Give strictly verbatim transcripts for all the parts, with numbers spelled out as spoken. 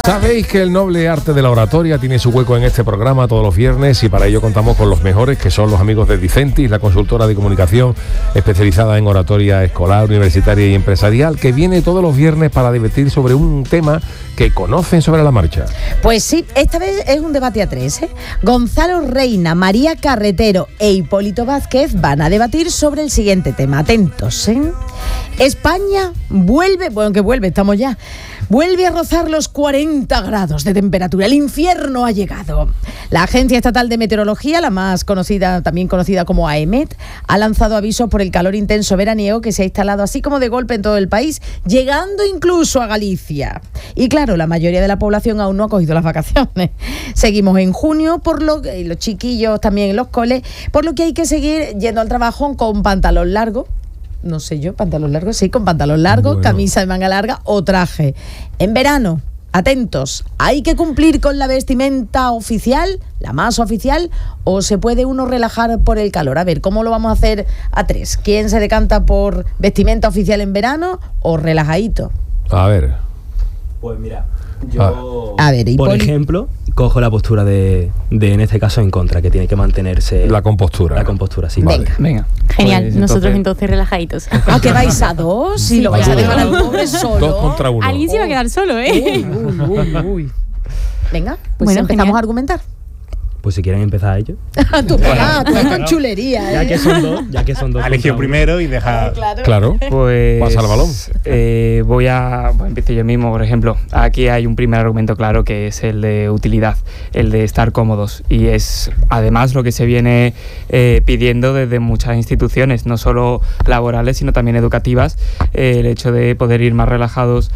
Sabéis que el noble arte de la oratoria tiene su hueco en este programa todos los viernes y para ello contamos con los mejores, que son los amigos de Dicentis, la consultora de comunicación especializada en oratoria escolar, universitaria y empresarial, que viene todos los viernes para debatir sobre un tema que conocen sobre la marcha. Pues sí, esta vez es un debate a tres, ¿eh? Gonzalo Reina, María Carretero e Hipólito Vázquez van a debatir sobre el siguiente tema. Atentos, ¿eh? España vuelve, bueno, que vuelve, estamos ya, vuelve a rozar los cuarenta grados de temperatura. El infierno ha llegado. La Agencia Estatal de Meteorología, la más conocida, también conocida como AEMET, ha lanzado avisos por el calor intenso veraniego que se ha instalado así como de golpe en todo el país, llegando incluso a Galicia. Y claro, la mayoría de la población aún no ha cogido las vacaciones. Seguimos en junio, por lo que los chiquillos también en los coles, por lo que hay que seguir yendo al trabajo con pantalón largo. No sé yo, pantalón largo, sí, con pantalón largo, bueno, camisa de manga larga o traje. En verano, atentos, ¿hay que cumplir con la vestimenta oficial, la más oficial, o se puede uno relajar por el calor? A ver, ¿cómo lo vamos a hacer a tres? ¿Quién se decanta por vestimenta oficial en verano o relajadito? A ver. Pues mira, yo, a ver, por ejemplo, cojo la postura de, de, en este caso, en contra, que tiene que mantenerse... La compostura. La compostura, sí. Venga. Venga. Genial, pues nosotros entonces, entonces relajaditos. ¿A qué vais a dos? Si lo vais a dejar al pobre solo. Dos contra uno. Alguien se va a quedar solo, ¿eh? Uy, uy, uy, uy. Venga, pues bueno, empezamos genial. a argumentar. Pues si quieren empezar ellos. tú, ah, tú con chulería, ¿eh? Ya que son dos, ya que son dos. Ha elegido primero y deja... Ah, claro. Claro. Pues pasa el balón. Eh, voy a... Pues empiezo yo mismo, por ejemplo. Aquí hay un primer argumento claro que es el de utilidad, el de estar cómodos. Y es además lo que se viene eh, pidiendo desde muchas instituciones, no solo laborales, sino también educativas. Eh, el hecho de poder ir más relajados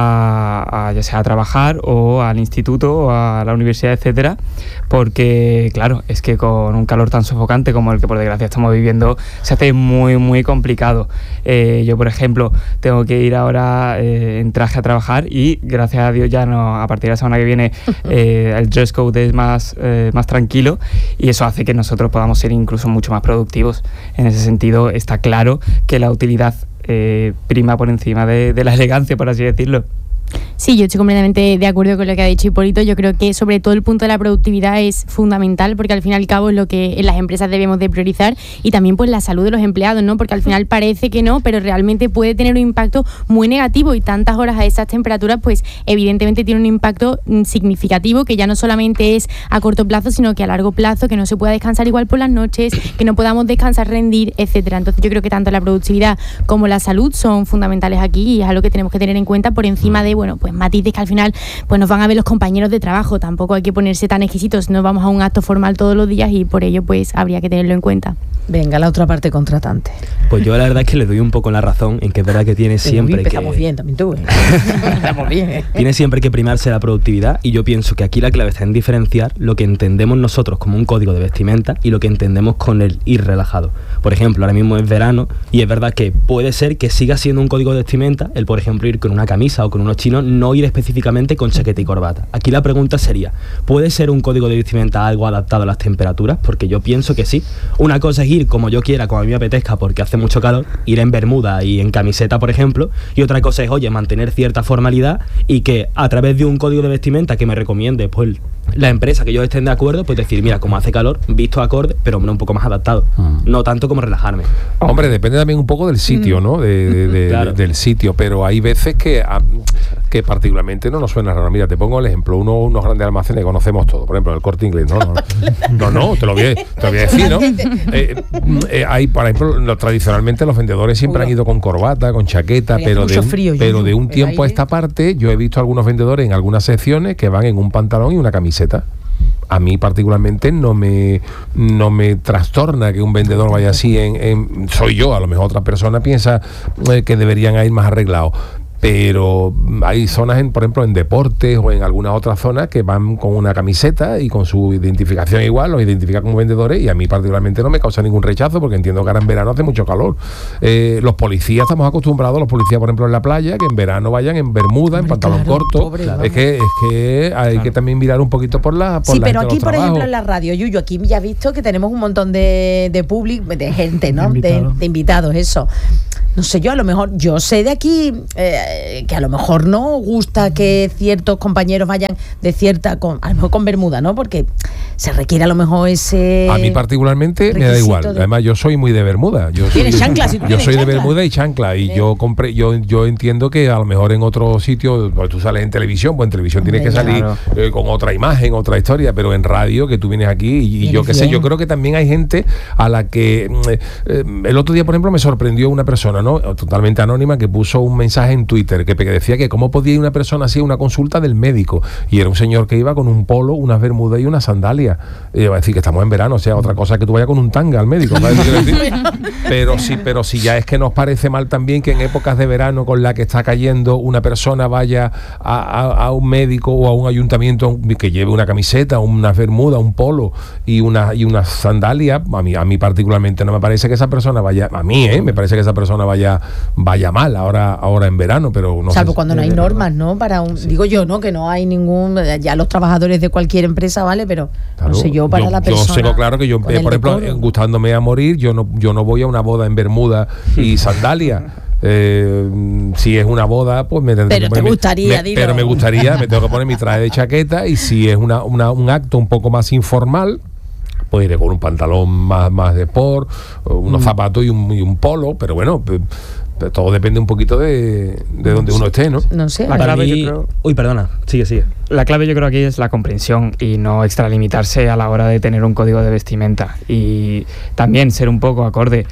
a, a ya sea a trabajar o al instituto o a la universidad, etcétera. Porque claro, es que con un calor tan sofocante como el que por desgracia estamos viviendo se hace muy muy complicado. Eh, yo por ejemplo tengo que ir ahora eh, en traje a trabajar y gracias a Dios ya no, a partir de la semana que viene eh, el dress code es más, eh, más tranquilo y eso hace que nosotros podamos ser incluso mucho más productivos. En ese sentido está claro que la utilidad eh, prima por encima de, de la elegancia, por así decirlo. Sí, yo estoy completamente de acuerdo con lo que ha dicho Hipólito. Yo creo que sobre todo el punto de la productividad es fundamental porque al fin y al cabo es lo que en las empresas debemos de priorizar y también pues la salud de los empleados, ¿no? Porque al final parece que no, pero realmente puede tener un impacto muy negativo y tantas horas a esas temperaturas pues evidentemente tiene un impacto significativo que ya no solamente es a corto plazo sino que a largo plazo, que no se pueda descansar igual por las noches, que no podamos descansar, rendir, etcétera. Entonces yo creo que tanto la productividad como la salud son fundamentales aquí y es algo que tenemos que tener en cuenta por encima de, bueno, pues matices que al final pues nos van a ver los compañeros de trabajo. Tampoco hay que ponerse tan exquisitos, no vamos a un acto formal todos los días y por ello pues habría que tenerlo en cuenta. Venga, la otra parte contratante. Pues yo la verdad es que le doy un poco la razón en que es verdad que tiene siempre Uy, empezamos que... bien también tú, ¿eh? Empezamos bien, ¿eh? Tiene siempre que primarse la productividad y yo pienso que aquí la clave está en diferenciar lo que entendemos nosotros como un código de vestimenta y lo que entendemos con el ir relajado. Por ejemplo, ahora mismo es verano y es verdad que puede ser que siga siendo un código de vestimenta el, por ejemplo, ir con una camisa o con unos chinos, no ir específicamente con chaqueta y corbata. Aquí la pregunta sería, ¿puede ser un código de vestimenta algo adaptado a las temperaturas? Porque yo pienso que sí. Una cosa es ir como yo quiera, como a mí me apetezca porque hace mucho calor, ir en bermuda y en camiseta, por ejemplo, y otra cosa es, oye, mantener cierta formalidad y que a través de un código de vestimenta que me recomiende pues la empresa, que ellos estén de acuerdo, pues decir, mira, como hace calor, visto acorde, pero hombre, un poco más adaptado, mm. no tanto como relajarme. Hombre, depende también un poco del sitio, ¿no? De, de, de, claro. de, del sitio, pero hay veces que, a, que particularmente no nos suena raro. Mira, te pongo el ejemplo, uno, unos grandes almacenes que conocemos todos, por ejemplo, el Corte Inglés, no, no, no, no te, lo voy a, te lo voy a decir, ¿no? Eh, eh, hay, por ejemplo, lo, tradicionalmente los vendedores siempre Uy, han ido con corbata, con chaqueta, pero de, un, frío, pero yo, de un tiempo a esta parte yo he visto algunos vendedores en algunas secciones que van en un pantalón y una camiseta. A mí particularmente no me no me trastorna que un vendedor vaya así en, en soy yo, a lo mejor otra persona piensa eh, que deberían ir más arreglados. Pero hay zonas, en, por ejemplo, en deportes o en algunas otras zonas que van con una camiseta y con su identificación igual, los identifica como vendedores y a mí particularmente no me causa ningún rechazo porque entiendo que ahora en verano hace mucho calor. Eh, los policías estamos acostumbrados, los policías, por ejemplo, en la playa, que en verano vayan en bermuda, en pantalón claro, corto. Pobre, es, que, es que hay claro. que también mirar un poquito por la por Sí, la pero aquí, por trabajos. ejemplo, en la radio, Yuyu, aquí ya he visto que tenemos un montón de, de público, de gente, ¿no? De, de invitados, eso. no sé yo, a lo mejor, yo sé de aquí eh, que a lo mejor no gusta que ciertos compañeros vayan de cierta, con, a lo mejor con bermuda, ¿no? Porque se requiere a lo mejor ese... A mí particularmente me da igual. De... Además, yo soy muy de bermuda. Yo soy, ¿Tienes chanclas? Si tú yo soy chancla. de bermuda y chancla. Y ¿Eh? yo compré, yo, yo entiendo que a lo mejor en otro sitio, pues tú sales en televisión, pues en televisión tienes que salir claro. eh, con otra imagen, otra historia, pero en radio, que tú vienes aquí y, y yo qué sé, yo creo que también hay gente a la que... Eh, eh, el otro día, por ejemplo, me sorprendió una persona, ¿no? Totalmente anónima, que puso un mensaje en Twitter que, que decía que cómo podía ir una persona así a una consulta del médico, y era un señor que iba con un polo, unas bermudas y unas sandalias. Y iba a decir que estamos en verano, o sea, otra cosa es que tú vayas con un tanga al médico, ¿sabes lo que quiero decir? Pero sí, pero si ya es que nos parece mal también que en épocas de verano con la que está cayendo una persona vaya a, a, a un médico o a un ayuntamiento que lleve una camiseta, unas bermudas, un polo y una y unas sandalias. A mí, a mí particularmente no me parece que esa persona vaya, a mí, ¿eh? Me parece que esa persona vaya vaya mal ahora ahora en verano, pero no Salvo sé, cuando no hay normas, ¿no? Para un, sí. Digo yo, ¿no? Que no hay ningún, ya los trabajadores de cualquier empresa, ¿vale? Pero claro, no sé yo para yo, la persona. Yo tengo claro que yo, eh, por ejemplo, decoro. Gustándome a morir, yo no yo no voy a una boda en bermuda y sandalia. Eh, si es una boda, pues me tendré pero que poner te gustaría, me, dilo. pero me gustaría, me tengo que poner mi traje de chaqueta, y si es una, una un acto un poco más informal, pues iré con un pantalón más, más de sport, unos mm. zapatos y un, y un polo, pero bueno, pues, todo depende un poquito de, de donde uno esté, ¿no? No sé. La clave, yo creo... Uy, perdona, sigue, sigue. La clave yo creo aquí es la comprensión y no extralimitarse a la hora de tener un código de vestimenta, y también ser un poco acorde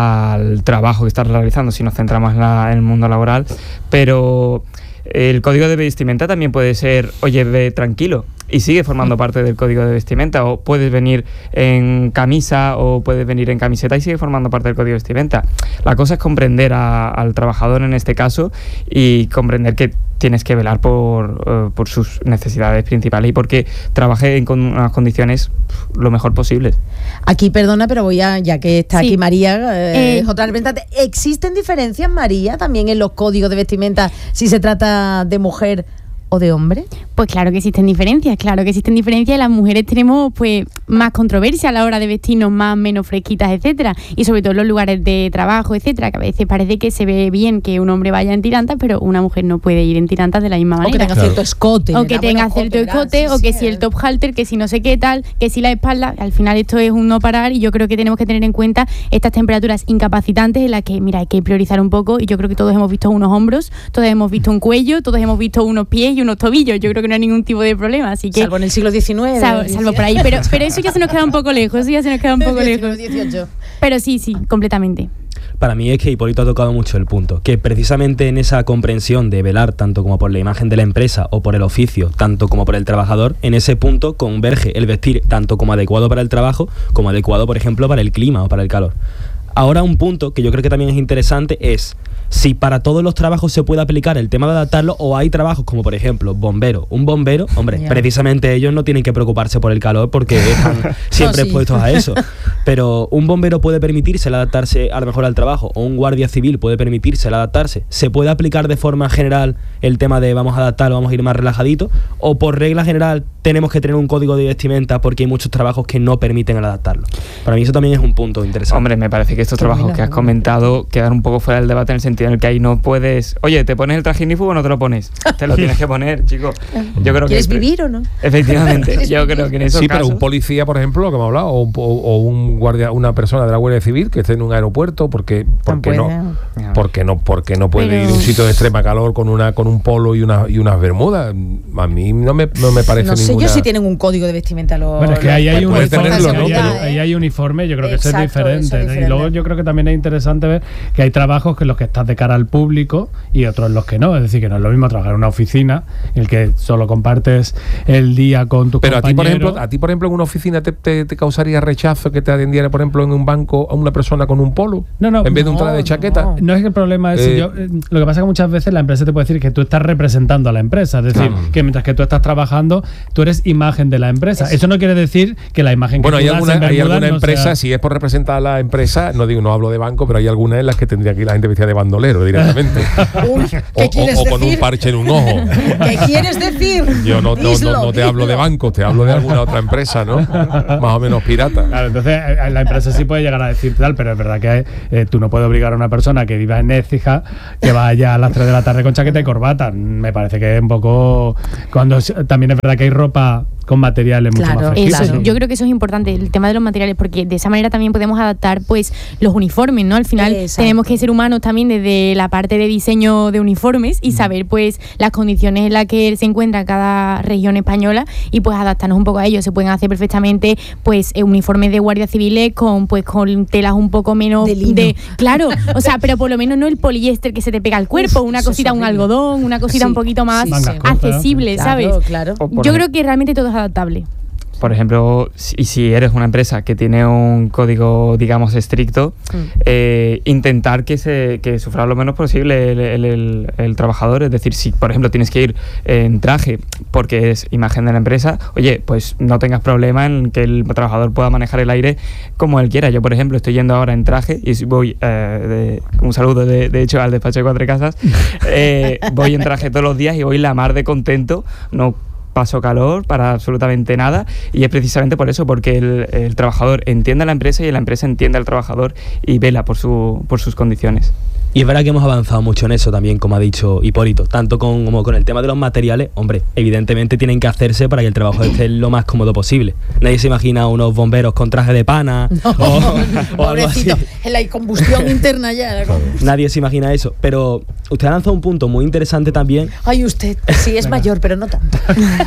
al trabajo que estás realizando si nos centramos en, la, en el mundo laboral, pero el código de vestimenta también puede ser, oye, ve tranquilo, y sigue formando parte del código de vestimenta, o puedes venir en camisa o puedes venir en camiseta y sigue formando parte del código de vestimenta. La cosa es comprender a, al trabajador en este caso, y comprender que tienes que velar por, uh, por sus necesidades principales y porque trabaje en con unas condiciones lo mejor posibles. Aquí, perdona, pero voy a, ya que está sí. aquí María, eh, eh, otra representante, ¿existen diferencias, María, también en los códigos de vestimenta si se trata de mujer o de hombre? Pues claro que existen diferencias, claro que existen diferencias. Las mujeres tenemos pues más controversia a la hora de vestirnos, más menos fresquitas, etcétera, y sobre todo en los lugares de trabajo, etcétera, que a veces parece que se ve bien que un hombre vaya en tirantas, pero una mujer no puede ir en tirantas de la misma manera. O que tenga claro. cierto escote. O que tenga cierto escote, o que si el top halter, que si no sé qué tal, que si la espalda. Al final esto es un no parar, y yo creo que tenemos que tener en cuenta estas temperaturas incapacitantes en las que, mira, hay que priorizar un poco, y yo creo que todos hemos visto unos hombros, todos hemos visto un cuello, todos hemos visto unos pies y unos tobillos. Yo creo que no hay ningún tipo de problema, así que... Salvo en el siglo diecinueve. Salvo, salvo por ahí, pero, pero eso ya se nos queda un poco lejos, eso ya se nos queda un poco lejos. dieciocho. Pero sí, sí, completamente. Para mí es que Hipólito ha tocado mucho el punto, que precisamente en esa comprensión de velar tanto como por la imagen de la empresa o por el oficio, tanto como por el trabajador, en ese punto converge el vestir tanto como adecuado para el trabajo, como adecuado, por ejemplo, para el clima o para el calor. Ahora, un punto que yo creo que también es interesante es si para todos los trabajos se puede aplicar el tema de adaptarlo, o hay trabajos como, por ejemplo, bombero. Un bombero, hombre, yeah. precisamente ellos no tienen que preocuparse por el calor porque están siempre no, sí. expuestos a eso. Pero un bombero puede permitirse el adaptarse a lo mejor al trabajo, o un guardia civil puede permitirse el adaptarse. ¿Se puede aplicar de forma general el tema de vamos a adaptarlo, vamos a ir más relajaditos? ¿O por regla general tenemos que tener un código de vestimenta porque hay muchos trabajos que no permiten el adaptarlo? Para mí eso también es un punto interesante. Hombre, me parece que estos trabajos que has comentado quedan un poco fuera del debate, en el sentido en el que ahí no puedes, oye, ¿te pones el traje ignífugo o no te lo pones? Te lo tienes que poner, chico. Yo creo ¿Quieres que, vivir o no? Efectivamente, yo creo que en esos sí, casos... pero un policía, por ejemplo, lo que me ha hablado, o, o, o un guardia, una persona de la Guardia Civil que esté en un aeropuerto, porque porque no, porque no, porque no puede pero... ir a un sitio de extrema calor con una con un polo y una y unas bermudas. A mí no me, no me parece no sé ninguna... yo si tienen un código de vestimenta los... Bueno, es que ahí hay, pues uniforme, tenerlo, ¿no? ahí, hay, ahí hay uniforme, yo creo que Exacto, eso es diferente. eso es diferente. Y luego yo creo que también es interesante ver que hay trabajos que los que estás de cara al público y otros en los que no. Es decir, que no es lo mismo trabajar en una oficina en el que solo compartes el día con tus pero compañeros. Pero a ti, por ejemplo, a ti, por ejemplo, en una oficina te, te, te causaría rechazo que te atendiera, por ejemplo, en un banco a una persona con un polo, no, no, en vez de un no, traje de chaqueta. No. no es que el problema es... Eh, yo, lo que pasa es que muchas veces la empresa te puede decir que tú estás representando a la empresa. Es decir, claro. que mientras que tú estás trabajando, tú eres imagen de la empresa. Eso, Eso no quiere decir que la imagen bueno, que hay tú alguna, das en hay alguna no empresa, sea... si es por representar a la empresa, no digo, no hablo de banco, pero hay algunas en las que tendría que ir la gente vestida de Van bandolero directamente. Uy, ¿qué o, quieres o, o con decir? un parche en un ojo. ¿Qué quieres decir? Yo no, no, no, Díselo, no te hablo de díselo. bancos, te hablo de alguna otra empresa, ¿no? Más o menos pirata. Claro, entonces eh, la empresa sí puede llegar a decir tal, pero es verdad que eh, tú no puedes obligar a una persona que viva en Écija que vaya a las tres de la tarde con chaqueta y corbata. Me parece que es un poco... cuando también es verdad que hay ropa con materiales mucho Claro, más Eso, flexibles. Claro. yo creo que eso es importante, el tema de los materiales, porque de esa manera también podemos adaptar pues los uniformes, ¿no? Al final Exacto. tenemos que ser humanos también desde la parte de diseño de uniformes y saber pues las condiciones en las que se encuentra cada región española y pues adaptarnos un poco a ello. Se pueden hacer perfectamente pues eh, uniformes de guardias civiles con pues con telas un poco menos De lino. claro, o sea, pero por lo menos no el poliéster que se te pega al cuerpo, una eso es cosita, un horrible. algodón, una cosita Sí, un poquito más sí, Mangas sí. cortas, accesible, Claro, ¿sabes? claro. O por Yo ej- creo que realmente todo es adaptable. Por ejemplo, si, si eres una empresa que tiene un código, digamos, estricto, Mm. eh, intentar que se que sufra lo menos posible el, el- el- el trabajador. Es decir, si por ejemplo tienes que ir en traje porque es imagen de la empresa, oye, pues no tengas problema en que el trabajador pueda manejar el aire como él quiera. Yo, por ejemplo, estoy yendo ahora en traje y voy, eh, de- un saludo de, de hecho al despacho de Cuatro Casas, eh, voy en traje todos los días y voy la mar de contento, no paso calor para absolutamente nada, y es precisamente por eso, porque el, el trabajador entiende a la empresa y la empresa entiende al trabajador y vela por, su, por sus condiciones. Y es verdad que hemos avanzado mucho en eso también, como ha dicho Hipólito, tanto con, como con el tema de los materiales. Hombre, evidentemente tienen que hacerse para que el trabajo esté lo más cómodo posible. Nadie se imagina unos bomberos con traje de pana o, o algo así. Pobrecito, en la combustión interna ya. Nadie se imagina eso. Pero usted ha lanzado un punto muy interesante también, Ay, usted, sí es mayor, pero no tanto.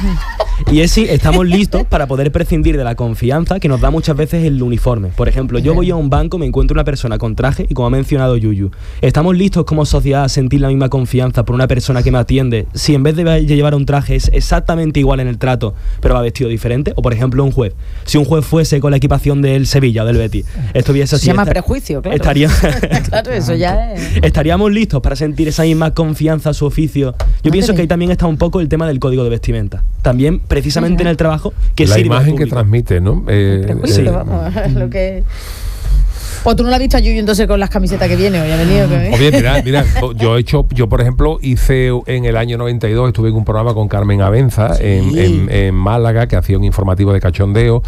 y es si estamos listos para poder prescindir de la confianza que nos da muchas veces el uniforme. Por ejemplo, yo voy a un banco, me encuentro una persona con traje y, como ha mencionado Yuyu, ¿estamos listos como sociedad a sentir la misma confianza por una persona que me atiende si en vez de llevar un traje es exactamente igual en el trato, pero va vestido diferente? O por ejemplo un juez. Si un juez fuese con la equipación del Sevilla o del Betis, esto hubiese Se así. llama esta- prejuicio, claro. Estaría... Claro, eso ya es. ¿Estaríamos listos para sentir esa misma confianza a su oficio? Yo Madre pienso que mía. ahí también está un poco el tema del código de vestimenta. También, precisamente en el trabajo, que la sirve al imagen que público. transmite, ¿no? Eh, Prejuicio, eh, vamos, es lo que... Pues tú no la has visto a Yuyu entonces con las camisetas que viene hoy ha venido. que- Oye, mira, mira, yo he hecho, yo por ejemplo hice en el año noventa y dos, estuve en un programa con Carmen Abenza en, en- en Málaga, que hacía un informativo de cachondeo,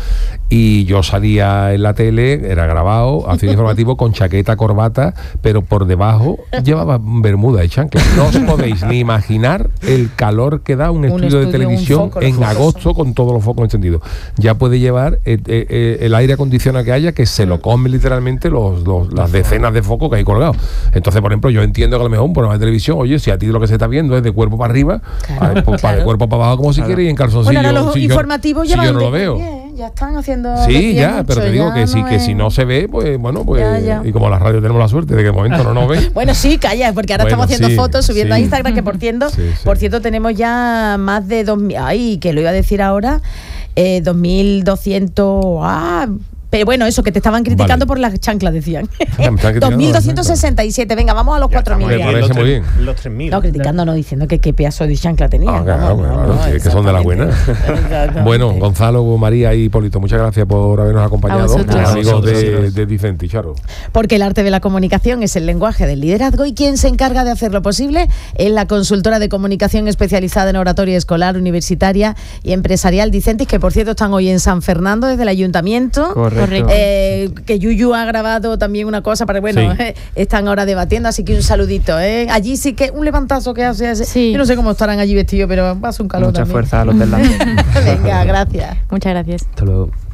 y yo salía en la tele, era grabado, hacía un informativo con chaqueta, corbata, pero por debajo llevaba bermuda y chancla. No os podéis ni imaginar el calor que da un, Un estudio de estudio, un televisión foco, los en focos agosto con todos los focos encendidos. Ya puede llevar eh, eh, eh, el aire acondicionado que haya, que se lo come literalmente los, los- las decenas de focos que hay colgados. Entonces, por ejemplo, yo entiendo que a lo mejor un programa de televisión, oye, si a ti lo que se está viendo es de cuerpo para arriba, Claro, ah, pues para de claro. cuerpo para abajo como si Claro. quieres, y en calzoncillo. Bueno, ahora los si yo- informativos si llevan yo no de- lo veo. bien, ya están haciendo. Sí, decían ya, mucho, pero te digo ya que sí, no que es- si no se ve, pues bueno, pues Ya, ya. y como la radio tenemos la suerte de que de momento no nos ven. Bueno, sí, calla, porque ahora Bueno, estamos haciendo sí, fotos, subiendo sí. a Instagram, que por cierto, Sí, sí. por cierto tenemos ya más de dos mil, ay, que lo iba a decir ahora, eh, dos mil doscientos, ah, pero bueno, eso, que te estaban criticando Vale. por las chanclas, decían. Me están criticando dos mil doscientos sesenta y siete, venga, vamos a los cuatro mil. Me ya. parece los muy tres- bien. Los tres mil. No, criticando, no, diciendo que qué pedazo de chancla tenía. Ah, claro, Vamos, claro, no, no, sí, que son de las buenas. exactamente. Exactamente. Bueno, Gonzalo, María y Hipólito, muchas gracias por habernos acompañado. vosotros. Los A amigos vosotros. de, de Vicente y Charo. Porque el arte de la comunicación es el lenguaje del liderazgo, y quien se encarga de hacerlo posible es la consultora de comunicación especializada en oratoria escolar, universitaria y empresarial Dicentis, que por cierto están hoy en San Fernando desde el ayuntamiento. Correcto. Eh, que Yuyu ha grabado también una cosa para, bueno, Sí. eh, están ahora debatiendo, así que un saludito, ¿eh? Allí sí que un levantazo que hace, hace- Sí. yo no sé cómo estarán allí vestidos, pero va a ser un calor Mucha también. fuerza a los del lado. Venga, gracias. Muchas gracias. Hasta luego.